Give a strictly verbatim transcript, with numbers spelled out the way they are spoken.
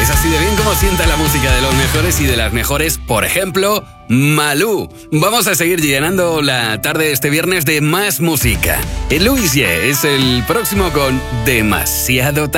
Es así de bien como sienta la música de los mejores y de las mejores, por ejemplo, Malú. Vamos a seguir llenando la tarde este viernes de más música. El Luis Ye es el próximo con Demasiado Tarde.